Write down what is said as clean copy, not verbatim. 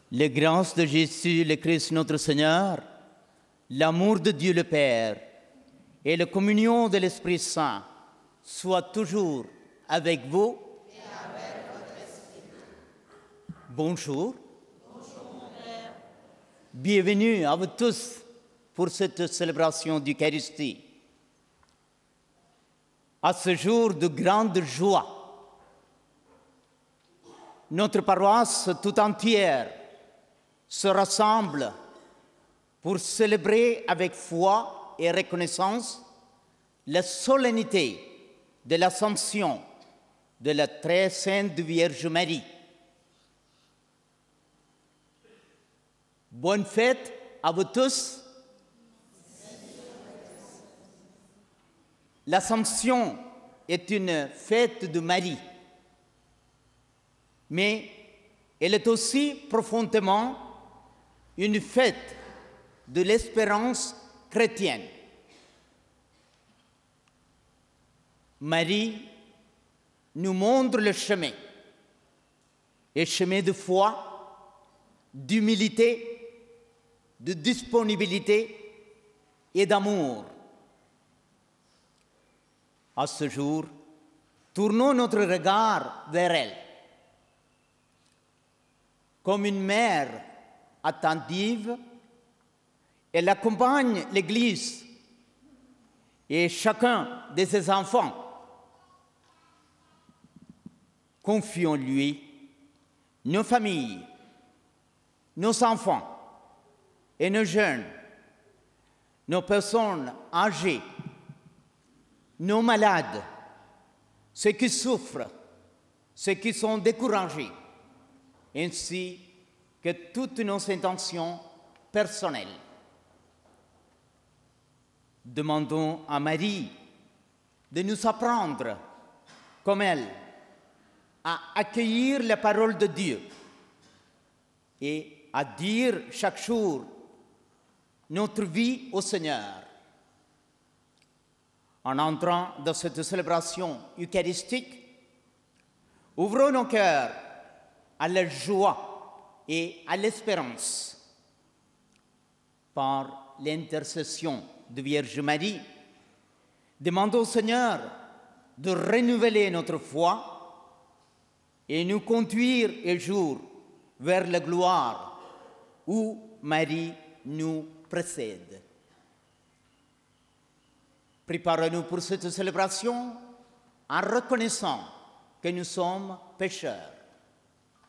Les grâces de Jésus, le Christ notre Seigneur, l'amour de Dieu le Père et la communion de l'Esprit Saint soient toujours avec vous. Et avec votre esprit. Bonjour. Bonjour, mon Père. Bienvenue à vous tous pour cette célébration d'Eucharistie. À ce jour de grande joie, notre paroisse tout entière se rassemble pour célébrer avec foi et reconnaissance la solennité de l'Assomption de la très sainte Vierge Marie. Bonne fête à vous tous. L'Assomption est une fête de Marie, mais elle est aussi profondément une fête de l'espérance chrétienne. Marie nous montre le chemin, un chemin de foi, d'humilité, de disponibilité et d'amour. À ce jour, tournons notre regard vers elle. Comme une mère attentive, elle accompagne l'Église et chacun de ses enfants. Confions-lui nos familles, nos enfants et nos jeunes, nos personnes âgées, nos malades, ceux qui souffrent, ceux qui sont découragés, ainsi que toutes nos intentions personnelles. Demandons à Marie de nous apprendre, comme elle, à accueillir la parole de Dieu et à dire chaque jour notre vie au Seigneur. En entrant dans cette célébration eucharistique, ouvrons nos cœurs à la joie et à l'espérance. Par l'intercession de Vierge Marie, demandons au Seigneur de renouveler notre foi et nous conduire un jour vers la gloire où Marie nous précède. Préparons-nous pour cette célébration en reconnaissant que nous sommes pécheurs.